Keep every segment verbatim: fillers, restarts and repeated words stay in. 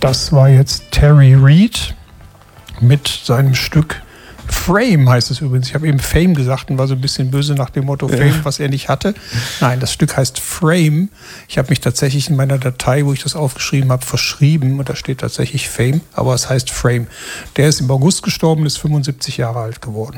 Das war jetzt Terry Reid mit seinem Stück Frame, heißt es übrigens. Ich habe eben Fame gesagt und war so ein bisschen böse nach dem Motto Fame, ja. was er nicht hatte. Nein, das Stück heißt Frame. Ich habe mich tatsächlich in meiner Datei, wo ich das aufgeschrieben habe, verschrieben und da steht tatsächlich Fame, aber es heißt Frame. Der ist im August gestorben, ist fünfundsiebzig Jahre alt geworden.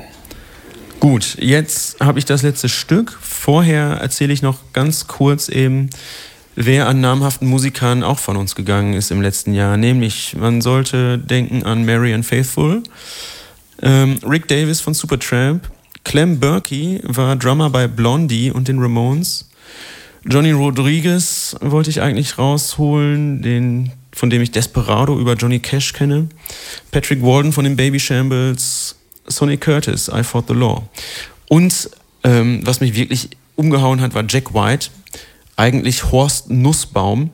Gut, jetzt habe ich das letzte Stück. Vorher erzähle ich noch ganz kurz eben, wer an namhaften Musikern auch von uns gegangen ist im letzten Jahr. Nämlich, man sollte denken an Marianne Faithfull, ähm, Rick Davies von Supertramp, Clem Burke war Drummer bei Blondie und den Ramones, Johnny Rodriguez wollte ich eigentlich rausholen, den, von dem ich Desperado über Johnny Cash kenne, Patrick Walden von den Baby Shambles, Sonny Curtis, I Fought the Law. Und ähm, was mich wirklich umgehauen hat, war Jack White, eigentlich Horst Nussbaum.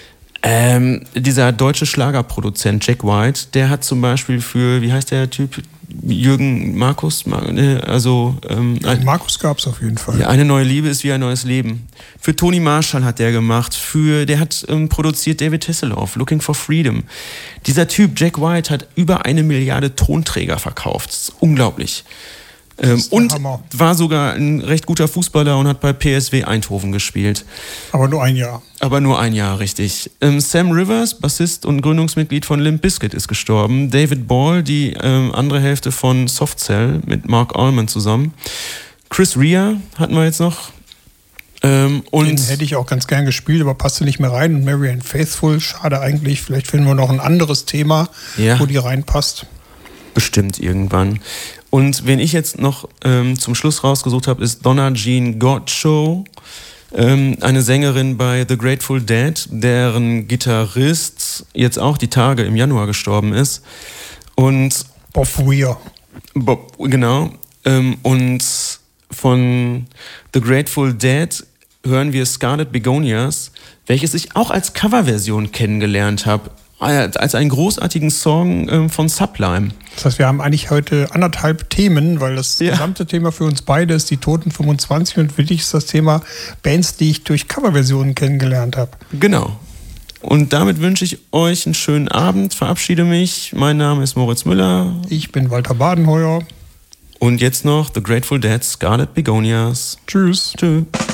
Ähm, dieser deutsche Schlagerproduzent Jack White, der hat zum Beispiel für, wie heißt der Typ? Jürgen Markus? Also, ähm, ja, Markus gab es auf jeden Fall. Ja, eine neue Liebe ist wie ein neues Leben. Für Toni Marshall hat der gemacht. Für, der hat ähm, produziert David Hasselhoff, Looking for Freedom. Dieser Typ, Jack White, hat über eine Milliarde Tonträger verkauft. Das ist unglaublich. Ähm, und Hammer. War sogar ein recht guter Fußballer und hat bei P S V Eindhoven gespielt. Aber nur ein Jahr. Aber nur ein Jahr, richtig. Ähm, Sam Rivers, Bassist und Gründungsmitglied von Limp Bizkit, ist gestorben. David Ball, die ähm, andere Hälfte von Soft Cell mit Mark Allman zusammen. Chris Rea hatten wir jetzt noch. Ähm, und Den hätte ich auch ganz gern gespielt, aber passte nicht mehr rein. Und Marianne Faithfull, schade eigentlich. Vielleicht finden wir noch ein anderes Thema, ja, wo die reinpasst. Bestimmt irgendwann. Und wen ich jetzt noch ähm, zum Schluss rausgesucht habe, ist Donna Jean Gotcho, ähm, eine Sängerin bei The Grateful Dead, deren Gitarrist jetzt auch die Tage im Januar gestorben ist. Und Bob Weir. Bob, genau. Ähm, und von The Grateful Dead hören wir Scarlet Begonias, welches ich auch als Coverversion kennengelernt habe. Als einen großartigen Song ähm, von Sublime. Das heißt, wir haben eigentlich heute anderthalb Themen, weil das ja. gesamte Thema für uns beide ist die Toten fünfundzwanzig und für dich ist das Thema Bands, die ich durch Coverversionen kennengelernt habe. Genau. Und damit wünsche ich euch einen schönen Abend, verabschiede mich. Mein Name ist Moritz Müller. Ich bin Walter Badenheuer. Und jetzt noch The Grateful Dead, Scarlet Begonias. Tschüss. Tschüss.